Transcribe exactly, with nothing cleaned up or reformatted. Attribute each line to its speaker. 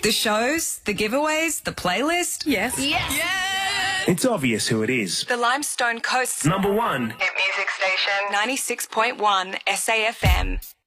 Speaker 1: The shows, the giveaways, the playlist.
Speaker 2: Yes.
Speaker 1: Yes.
Speaker 2: Yes.
Speaker 3: It's obvious who it is.
Speaker 1: The Limestone Coast
Speaker 3: Number one.
Speaker 1: Hit music station ninety-six point one S A F M.